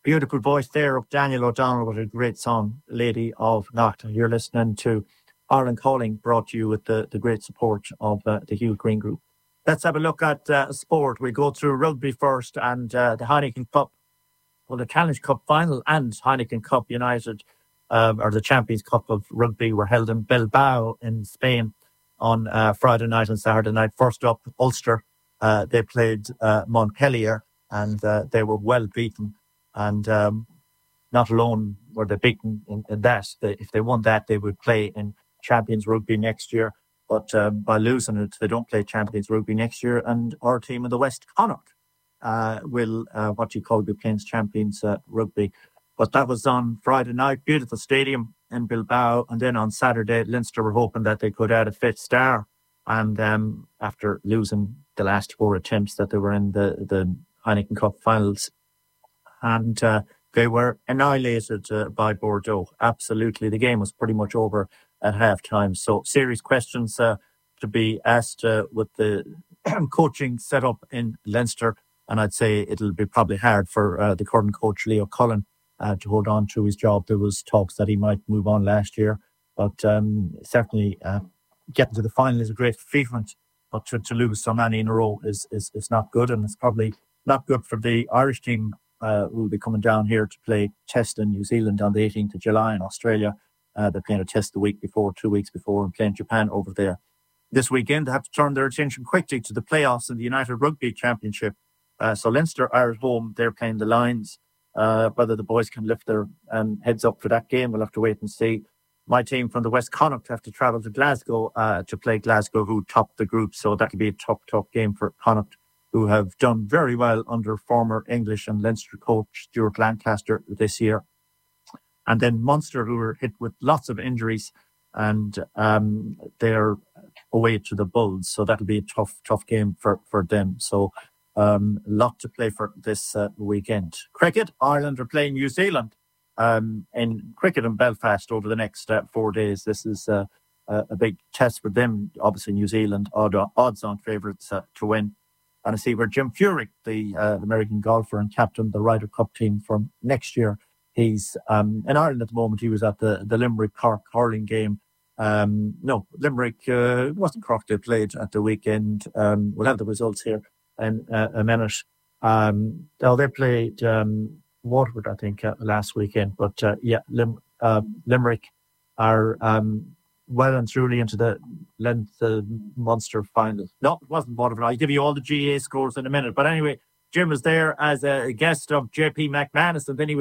Beautiful voice there of Daniel O'Donnell with a great song, Lady of Knock. You're listening to Ireland Calling, brought to you with the great support of the Hugh Green Group. Let's have a look at sport. We go through rugby first and the Heineken Cup, well, the Challenge Cup final and Heineken Cup United, or the Champions Cup of Rugby, were held in Bilbao in Spain on Friday night and Saturday night. First up, Ulster. They played Montpellier and they were well beaten. And not alone were they beaten in that. If they won that, they would play in Champions Rugby next year. But by losing it, they don't play Champions Rugby next year. And our team in the West, Connacht, will, be playing Champions Rugby. But that was on Friday night. Beautiful stadium in Bilbao. And then on Saturday, Leinster were hoping that they could add a fifth star. And after losing the last 4 attempts that they were in the Heineken Cup finals, and they were annihilated by Bordeaux. Absolutely. The game was pretty much over at half-time. So serious questions to be asked with the coaching set up in Leinster. And I'd say it'll be probably hard for the current coach, Leo Cullen, to hold on to his job. There was talks that he might move on last year. But certainly getting to the final is a great achievement. But to lose so many in a row is not good. And it's probably not good for the Irish team, who will be coming down here to play test in New Zealand on the 18th of July in Australia. They're playing a test 2 weeks before, and playing Japan over there. This weekend, they have to turn their attention quickly to the playoffs in the United Rugby Championship. So Leinster are at home. They're playing the Lions. Whether the boys can lift their heads up for that game, we'll have to wait and see. My team from the West, Connacht, have to travel to Glasgow to play Glasgow, who topped the group. So that could be a tough game for Connacht, who have done very well under former English and Leinster coach Stuart Lancaster this year. And then Munster, who were hit with lots of injuries, and they're away to the Bulls. So that'll be a tough game for them. So a lot to play for this weekend. Cricket, Ireland are playing New Zealand in cricket in Belfast over the next 4 days. This is a big test for them. Obviously, New Zealand, odds-on favourites to win. And I see where Jim Furyk, the American golfer and captain of the Ryder Cup team from next year, he's in Ireland at the moment. He was at the Limerick Cork hurling game. Limerick, it wasn't Cork they played at the weekend. We'll have the results here in a minute. They played Waterford, I think, last weekend. But Limerick are well and truly into the Munster final. No, it wasn't Waterford. I'll give you all the GA scores in a minute. But anyway, Jim was there as a guest of JP McManus, and then he was